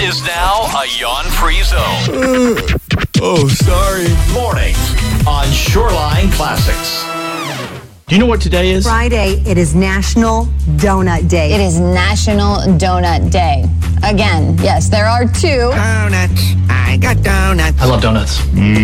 is now a yawn-free zone. Oh, sorry. Mornings on Shoreline Classics. Do you know what today is? Friday, it is National Donut Day. It is National Donut Day. Again, yes, there are two. Donuts. I got donuts. I love donuts.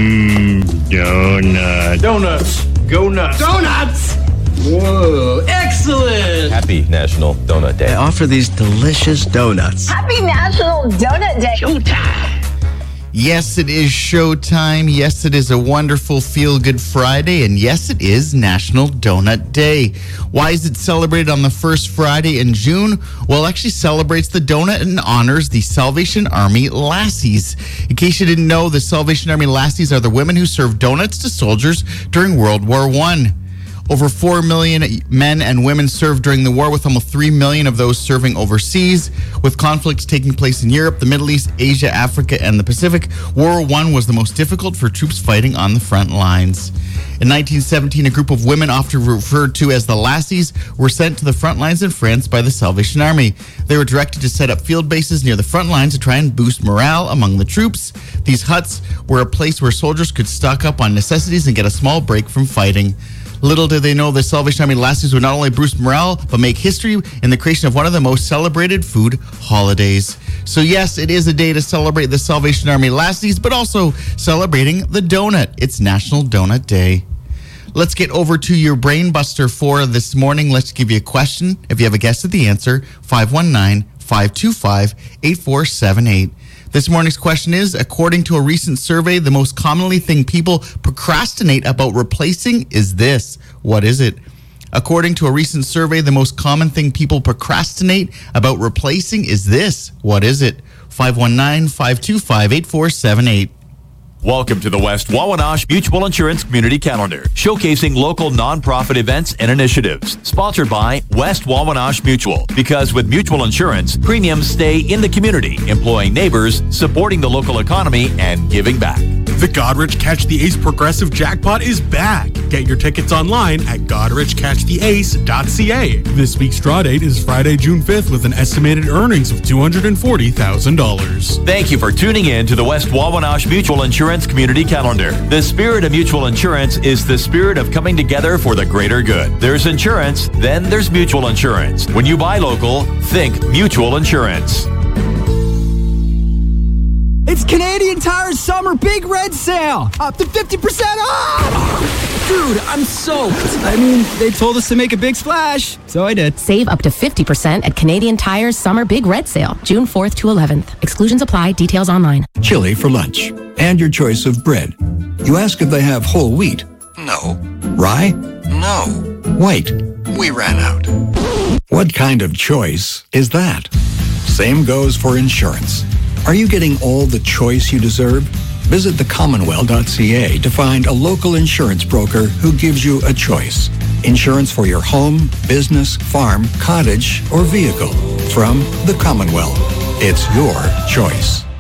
Donuts. Donuts. Go nuts. Donuts! Whoa, excellent. Happy National Donut Day. I offer these delicious donuts. Happy National Donut Day. Yes, it is showtime. Yes, it is a wonderful feel-good Friday. And yes, it is National Donut Day. Why is it celebrated on the first Friday in June? Well, it actually celebrates the donut and honors the Salvation Army Lassies. In case you didn't know, the Salvation Army Lassies are the women who served donuts to soldiers during World War I. Over 4 million men and women served during the war, with almost 3 million of those serving overseas. With conflicts taking place in Europe, the Middle East, Asia, Africa, and the Pacific, World War I was the most difficult for troops fighting on the front lines. In 1917, a group of women, often referred to as the Lassies, were sent to the front lines in France by the Salvation Army. They were directed to set up field bases near the front lines to try and boost morale among the troops. These huts were a place where soldiers could stock up on necessities and get a small break from fighting. Little did they know the Salvation Army Lassies would not only boost morale, but make history in the creation of one of the most celebrated food holidays. So yes, it is a day to celebrate the Salvation Army Lassies, but also celebrating the donut. It's National Donut Day. Let's get over to your Brain Buster for this morning. Let's give you a question. If you have a guess at the answer, 519-525-8478. This morning's question is, according to a recent survey, the most commonly thing people procrastinate about replacing is this. What is it? According to a recent survey, the most common thing people procrastinate about replacing is this. What is it? 519-525-8478. Welcome to the West Wawanosh Mutual Insurance Community Calendar, showcasing local nonprofit events and initiatives. Sponsored by West Wawanosh Mutual. Because with mutual insurance, premiums stay in the community, employing neighbors, supporting the local economy, and giving back. The Godrich Catch the Ace Progressive Jackpot is back. Get your tickets online at godrichcatchtheace.ca. This week's draw date is Friday, June 5th, with an estimated earnings of $240,000. Thank you for tuning in to the West Wawanosh Mutual Insurance Community Calendar. The spirit of mutual insurance is the spirit of coming together for the greater good. There's insurance, then there's mutual insurance. When you buy local, think mutual insurance. It's Canadian Tire's summer big red sale. Up to 50% off. Dude, I'm soaked. I mean, they told us to make a big splash, so I did. Save up to 50% at Canadian Tire's Summer Big Red Sale, June 4th to 11th. Exclusions apply. Details online. Chili for lunch. And your choice of bread. You ask if they have whole wheat. No. Rye? No. White? We ran out. What kind of choice is that? Same goes for insurance. Are you getting all the choice you deserve? Visit thecommonwealth.ca to find a local insurance broker who gives you a choice. Insurance for your home, business, farm, cottage, or vehicle. From the Commonwealth. It's your choice.